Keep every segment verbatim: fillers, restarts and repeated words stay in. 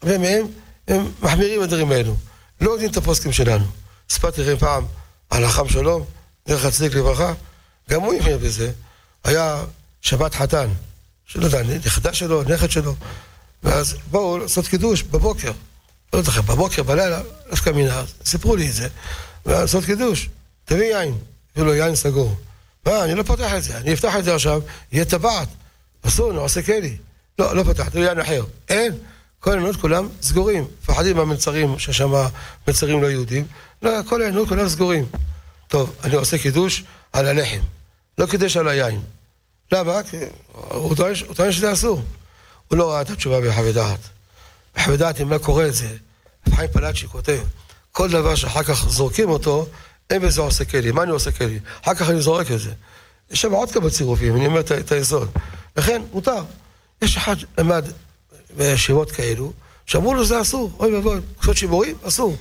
הרבה מהם הם מחמירים הדברים האלו. לא יודעים את הפוסקים שלנו. ספרתי לכם פעם על החם שלום, דרך הצדיק לברכה, גם הוא יחמיר בזה. היה שבת חתן, שלא יודע, נכדה שלו, נכד שלו, ואז באו לעשות קידוש בבוקר. לא יודע, בבוקר, בלילה, דווקא מינה, סיפרו לי את זה, ולעשות קידוש, תביא יין, אפילו יין סגור. מה, אני לא פותח את זה, אני אפתח את זה עכשיו, יהיה טבעת, אסור, אני עושה כלי. לא, לא פותח, תביא יין אחר. אין, כל העינות כולם סגורים, פחדים מהמצרים, ששם מצרים לא יהודים, לא, כל העינות כולם סגורים. טוב, אני עושה קידוש על הלחם, לא קידש על היין. למה? הוא טוען שזה אסור. הוא לא ראה את התשובה בחוות דעת. בחוות דעת, אם לא קורא את זה, חיים פלאצ'י כותב, כל דבר שאחר כך זורקים אותו, אין בזה עושה כלי. מה אני עושה כלי? אחר כך אני זורק את זה. יש שם עוד כמה צירופים, אני אומר את, את היסוד. לכן, מותר. יש אחד למד בישיבות כאלו, שאמרו לו זה אסור. אוי ובוי, קצות שיבורים, אסור.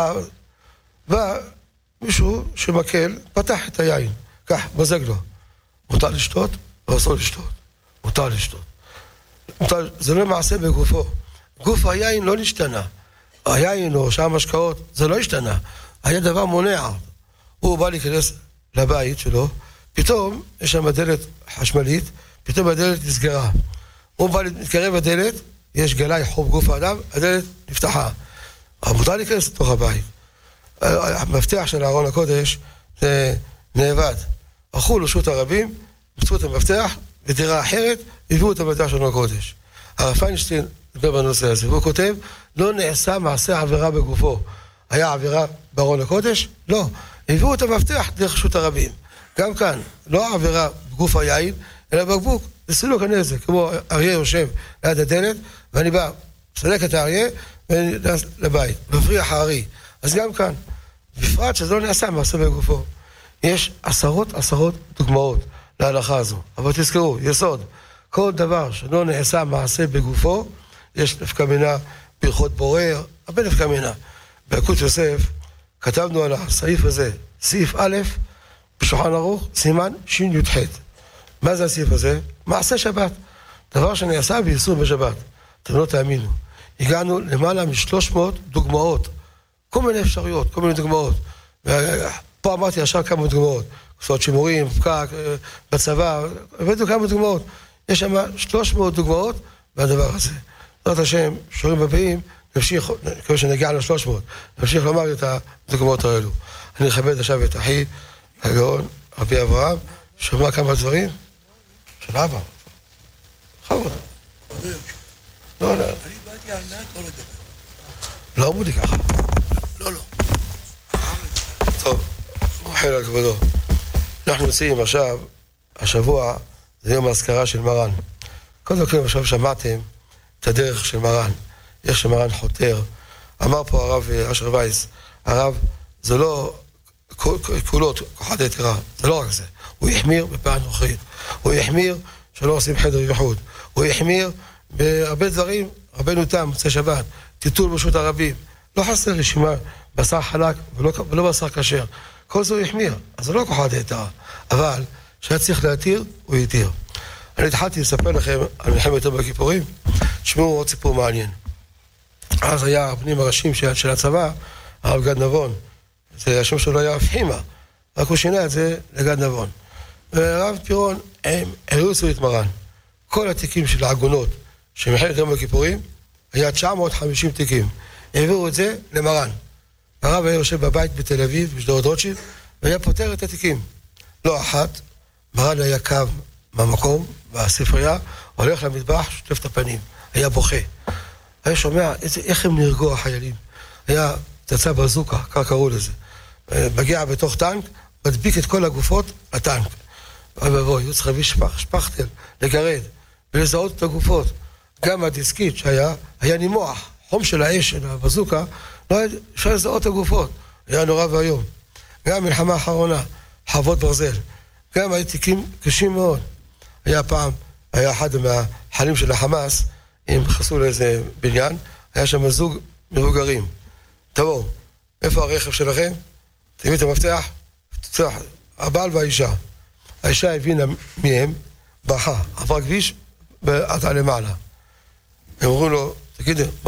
ומישהו שמקל, פתח את היין. כך, מזג לו. מותר לשתות, או אסור לשתות. מותר לשתות. מותר, זה לא מעשה בגופו. גוף היין לא נשתנה. היין או שאר משקאות, זה לא השתנה. היה דבר מונע. הוא בא להיכנס לבית שלו, פתאום יש שם דלת חשמלית, פתאום הדלת נסגרה. הוא בא להתקרב לדלת, יש גלאי חום גוף האדם, הדלת נפתחה. אבל מותר להיכנס לתוך הבית. המפתח של ארון הקודש זה נאבד. הלכו לרשות הרבים, מצאו את המפתח, בדירה אחרת, הביאו את המפתח של ארון הקודש. הרב פיינשטיין דבר בנושא הזה, והוא כותב, לא נעשה מעשה עבירה בגופו. היה עבירה בארון הקודש? לא. הביאו את המפתח דרך רשות הרבים. גם כאן, לא עבירה בגוף היין, אלא בקבוק. זה סילוק הנזק, כמו אריה יושב ליד הדלת, ואני בא, סלק את האריה, ואני נכנס לבית, מבריח הארי. אז גם כאן, בפרט שזה לא נעשה מעשה בגופו. יש עשרות עשרות דוגמאות להלכה הזו. אבל תזכרו, יסוד, כל דבר שלא נעשה מעשה בגופו, יש נפקא מינה בהלכות בורר, הרבה נפקא מינה. בילקוט יוסף כתבנו על הסעיף הזה, סעיף א', בשולחן ערוך, סימן שין י"ח. מה זה הסעיף הזה? מעשה שבת. דבר שנעשה באיסור בשבת. אתם לא תאמינו. הגענו למעלה משלוש מאות דוגמאות. כל מיני אפשרויות, כל מיני דוגמאות. פה אמרתי ישר כמה דוגמאות. כסות שימורים, פקק, בצבא, הבאנו כמה דוגמאות. יש שם שלוש מאות דוגמאות בדבר הזה. זאת השם, שורים הבאים, נמשיך, כמו שנגיע ל-שלוש מאות, נמשיך לומר את הדוגמאות האלו. אני אכבד עכשיו את אחי, הגאון, רבי אברהם, שומע כמה דברים? של אבא. חבוד. לא, לא. אני באתי על נעת לא לדבר. לא אמרו לי ככה. לא, לא. טוב, מוחל על כבודו. אנחנו נמצאים עכשיו, השבוע, זה יום ההזכרה של מרן. קודם כל, עכשיו שמעתם את הדרך של מרן. איך שמרן חותר. אמר פה הרב אשר וייס, הרב, זה לא כולות, כוחת היתרה, זה לא רק זה. הוא יחמיר בפעם נוכחית. הוא יחמיר שלא עושים חדר ייחוד. הוא יחמיר בהרבה דברים, רבנו תם, מוצאי שבת, טיטול ברשות הרבים. לא חסר רשימה, בשר חלק ולא, ולא בשר כשר. כל זה הוא יחמיר, אז זה לא כוחת היתרה. אבל שהיה צריך להתיר, הוא יתיר. אני התחלתי לספר לכם על מלחמת יום הכיפורים. תשמעו עוד סיפור מעניין. אז היה הרבנים הראשיים של, של הצבא, הרב גד נבון. זה השם שלו היה פחימה, רק הוא שינה את זה לגד נבון. והרב פירון, הם הריצו את מרן. כל התיקים של העגונות של מלחמת יום הכיפורים, היה תשע מאות וחמישים תיקים. העבירו את זה למרן. הרב היה יושב בבית בתל אביב, בשדרות רוטשילד, והיה פותר את התיקים. לא אחת, מרן היה קו מהמקום, בספרייה, הולך למטבח, שוטף את הפנים. היה בוכה. היה שומע איזה, איך הם נרגעו החיילים. היה תצא בזוקה, כך קראו לזה. מגיע בתוך טנק, מדביק את כל הגופות לטנק. אוי ובוי, הוא צריך להביא שפח, שפכטל, לגרד, ולזהות את הגופות. גם הדיסקית שהיה, היה נימוח, חום של האש של הבזוקה, לא היה אפשר לזהות את הגופות. היה נורא והיום. גם מלחמה האחרונה, חרבות ברזל. גם היו תיקים קשים מאוד. היה פעם, היה אחד מהחיילים של החמאס, הם נכנסו לאיזה בניין, היה שם זוג מבוגרים. תבואו, איפה הרכב שלכם? תביאו את המפתח, תצלח, הבעל והאישה. האישה הבינה מהם, ברחה, עבר כביש, ועלתה למעלה. הם אמרו לו, תגידו,